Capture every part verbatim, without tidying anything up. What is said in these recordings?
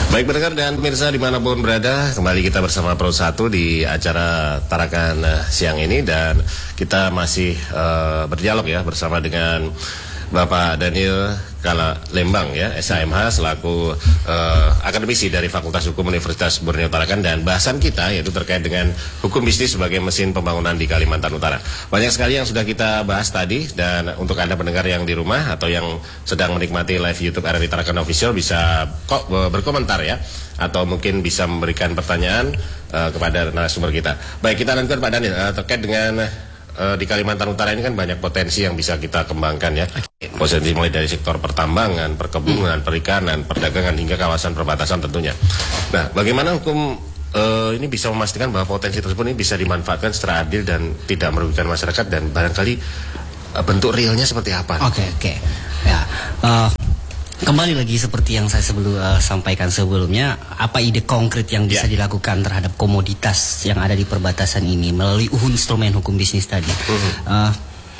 Baik pendengar dan pemirsa dimanapun berada, kembali kita bersama Pro satu di acara Tarakan uh, siang ini, dan kita masih uh, berdialog ya bersama dengan Bapak Daniel Kala Lembang ya, S H M H selaku uh, akademisi dari Fakultas Hukum Universitas Borneo Tarakan, dan bahasan kita yaitu terkait dengan hukum bisnis sebagai mesin pembangunan di Kalimantan Utara. Banyak sekali yang sudah kita bahas tadi, dan untuk Anda pendengar yang di rumah atau yang sedang menikmati live YouTube R R I Tarakan Official bisa kok berkomentar ya, atau mungkin bisa memberikan pertanyaan uh, kepada narasumber kita. Baik, kita lanjutkan Pak Daniel uh, terkait dengan uh, di Kalimantan Utara ini kan banyak potensi yang bisa kita kembangkan ya. Potensi mulai dari sektor pertambangan, perkebunan, perikanan, perdagangan hingga kawasan perbatasan tentunya. Nah, bagaimana hukum uh, ini bisa memastikan bahwa potensi tersebut ini bisa dimanfaatkan secara adil dan tidak merugikan masyarakat, dan barangkali uh, bentuk realnya seperti apa? Oke, okay, oke. Okay. Ya. Uh... Kembali lagi seperti yang saya sebelum uh, sampaikan sebelumnya, apa ide konkret yang bisa yeah. dilakukan terhadap komoditas yang ada di perbatasan ini melalui instrumen hukum bisnis tadi. Uh-huh. uh,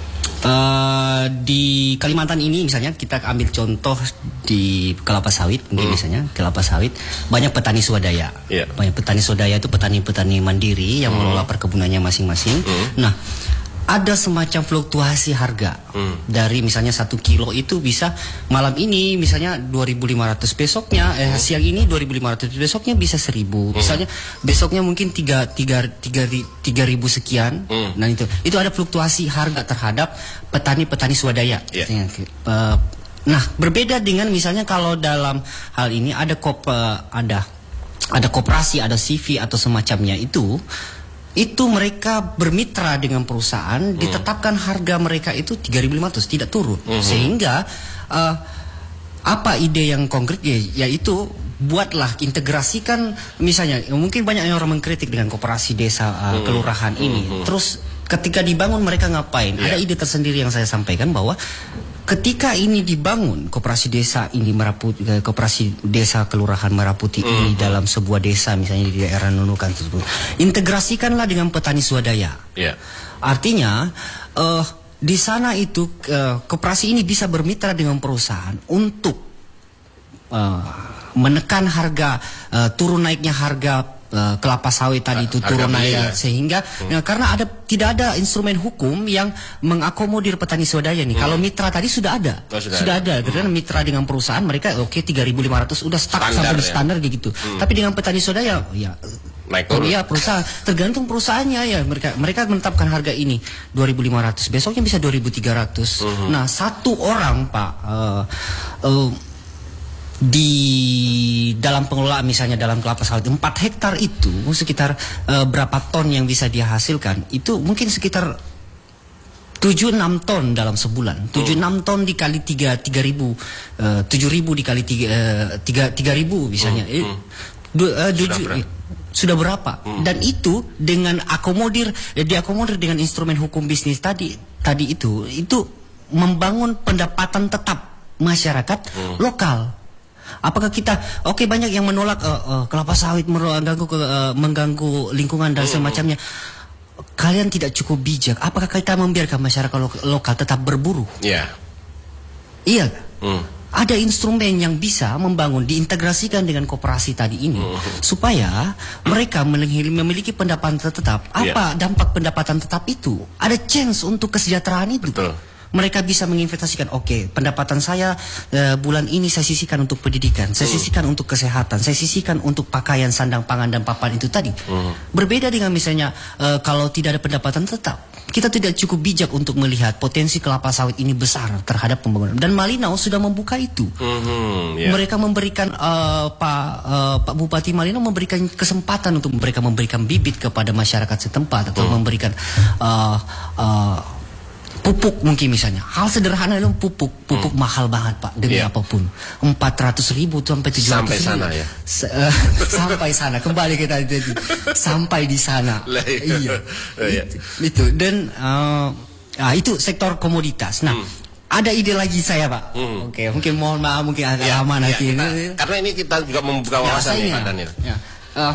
uh, di Kalimantan ini misalnya kita ambil contoh di kelapa sawit, uh-huh. misalnya kelapa sawit banyak petani swadaya. Yeah. Banyak petani swadaya itu petani-petani mandiri yang uh-huh. mengelola perkebunannya masing-masing. Uh-huh. Nah, ada semacam fluktuasi harga hmm. dari misalnya satu kilo itu bisa malam ini misalnya dua ribu lima ratus, besoknya eh, siang ini dua ribu lima ratus, besoknya bisa seribu, hmm. misalnya besoknya mungkin tiga ribu sekian. hmm. Nah itu itu ada fluktuasi harga terhadap petani-petani swadaya. yeah. uh, Nah, berbeda dengan misalnya kalau dalam hal ini ada kop uh, ada ada koperasi, ada C V atau semacamnya, itu itu mereka bermitra dengan perusahaan, hmm. ditetapkan harga mereka itu tiga ribu lima ratus, tidak turun. Hmm. Sehingga uh, apa ide yang konkret ya, yaitu buatlah, integrasikan misalnya, mungkin banyak orang mengkritik dengan koperasi desa uh, hmm. kelurahan ini. Hmm. Terus ketika dibangun mereka ngapain? Yeah. Ada ide tersendiri yang saya sampaikan bahwa ketika ini dibangun koperasi desa ini Meraputi, koperasi desa kelurahan Meraputi mm-hmm. ini dalam sebuah desa misalnya di daerah Nunukan tersebut, integrasikanlah dengan petani swadaya. Yeah. Artinya uh, di sana itu uh, koperasi ini bisa bermitra dengan perusahaan untuk uh, menekan harga, uh, turun naiknya harga Uh, kelapa sawit tadi itu turun naik ya. Sehingga hmm. ya, karena ada tidak ada instrumen hukum yang mengakomodir petani swadaya nih. Hmm. Kalau mitra tadi sudah ada, oh, sudah, sudah ada. ada. Karena hmm. mitra dengan perusahaan mereka oke okay, tiga ribu lima ratus udah stuck sampai ya. standar gitu. Hmm. Tapi dengan petani swadaya ya naik turun. Ya perusahaan tergantung perusahaannya ya, mereka mereka menetapkan harga ini dua ribu lima ratus, besoknya bisa dua ribu tiga ratus. Hmm. Nah, satu orang Pak uh, uh, di dalam pengelolaan misalnya dalam kelapa sawit empat hektar itu sekitar uh, berapa ton yang bisa dia hasilkan, itu mungkin sekitar tujuh enam ton dalam sebulan. tujuh enam ton dikali tiga ribu, uh, tujuh ribu dikali tiga ribu misalnya. hmm. Hmm. Du, uh, sudah, duju, berapa? sudah berapa? Hmm. Dan itu dengan akomodir, eh, diakomodir dengan instrumen hukum bisnis tadi tadi itu itu membangun pendapatan tetap masyarakat hmm. lokal. Apakah kita oke okay, banyak yang menolak uh, uh, kelapa sawit mengganggu uh, mengganggu lingkungan dan semacamnya. Kalian tidak cukup bijak. Apakah kita membiarkan masyarakat lo lokal tetap berburu? Iya. Yeah. Iya. Mm. Ada instrumen yang bisa membangun, diintegrasikan dengan koperasi tadi ini, mm. supaya mereka memiliki pendapatan tetap. Apa yeah. dampak pendapatan tetap itu? Ada chance untuk kesejahteraan itu. Betul. Mereka bisa menginvestasikan, oke, okay, pendapatan saya uh, bulan ini saya sisihkan untuk pendidikan, saya sisihkan mm. untuk kesehatan, saya sisihkan untuk pakaian, sandang, pangan, dan papan itu tadi. Mm. Berbeda dengan misalnya uh, kalau tidak ada pendapatan tetap, kita tidak cukup bijak untuk melihat potensi kelapa sawit ini besar terhadap pembangunan. Dan Malinau sudah membuka itu. Mm-hmm, yeah. Mereka memberikan, uh, Pak, uh, Pak Bupati Malinau memberikan kesempatan untuk mereka memberikan bibit kepada masyarakat setempat, atau mm. memberikan Uh, uh, pupuk mungkin misalnya, hal sederhana itu pupuk, pupuk hmm. mahal banget Pak, demi yeah. apapun, empat ratus ribu sampai tujuh ratus ribu. Sampai sana ya? S uh, sampai sana, kembali kita tadi, sampai di sana. Iya, iya. Itu, itu. Dan uh, ah, itu sektor komoditas. Nah, hmm. ada ide lagi saya Pak. Hmm. Oke, mungkin mohon maaf, mungkin agak ya, lama ya, nanti. Kita, karena ini kita juga membuka wawasan ya, Pak Daniel. Ya. Uh,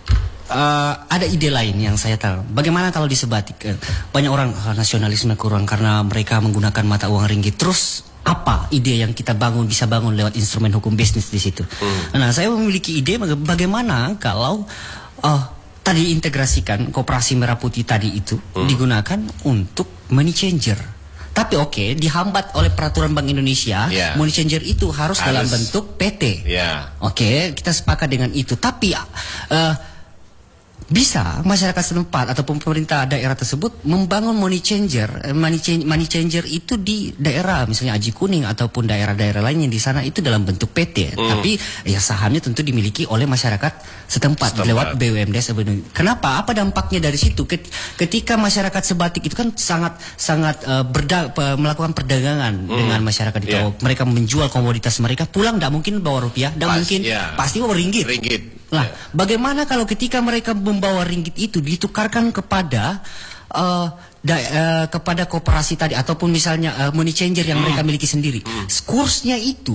Uh, ada ide lain yang saya tahu. Bagaimana kalau disebatik? Uh, banyak orang uh, nasionalisme kurang karena mereka menggunakan mata uang ringgit. Terus apa ide yang kita bangun bisa bangun lewat instrumen hukum bisnis di situ. Hmm. Nah, saya memiliki ide bagaimana kalau uh, tadi integrasikan koperasi merah putih tadi itu hmm. digunakan untuk money changer. Tapi oke, okay, dihambat oleh peraturan Bank Indonesia, yeah. money changer itu harus, harus dalam bentuk P T. Yeah. Oke, okay, kita sepakat dengan itu. Tapi uh, bisa masyarakat setempat ataupun pemerintah daerah tersebut membangun money changer, money changer, money changer itu di daerah, misalnya Aji Kuning ataupun daerah-daerah lainnya di sana itu dalam bentuk P T. Mm. Tapi ya sahamnya tentu dimiliki oleh masyarakat setempat, setempat. lewat B U M D S. Kenapa? Apa dampaknya dari situ? Ketika masyarakat sebatik itu kan sangat sangat uh, berda melakukan perdagangan mm. dengan masyarakat itu. Yeah. Mereka menjual komoditas mereka, pulang tidak mungkin bawa rupiah, tidak mungkin, yeah. pasti bawa ringgit. Ringgit. Nah, yeah. bagaimana kalau ketika mereka membawa ringgit itu ditukarkan kepada uh, da, uh, kepada koperasi tadi ataupun misalnya uh, money changer yang mm. mereka miliki sendiri, mm. kursnya itu